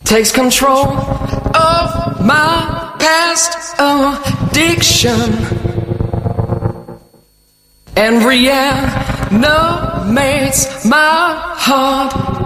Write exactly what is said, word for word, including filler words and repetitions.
takes control of my past addiction and reanimates my heart.